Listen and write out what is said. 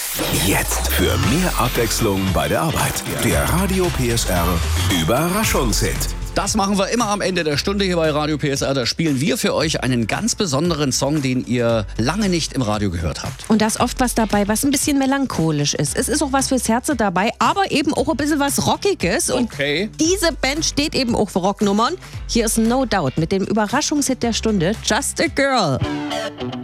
Jetzt für mehr Abwechslung bei der Arbeit. Der Radio PSR Überraschungshit. Das machen wir immer am Ende der Stunde hier bei Radio PSR. Da spielen wir für euch einen ganz besonderen Song, den ihr lange nicht im Radio gehört habt. Und da ist oft was dabei, was ein bisschen melancholisch ist. Es ist auch was fürs Herz dabei, aber eben auch ein bisschen was Rockiges. Okay. Und diese Band steht eben auch für Rocknummern. Hier ist No Doubt mit dem Überraschungshit der Stunde, Just a Girl.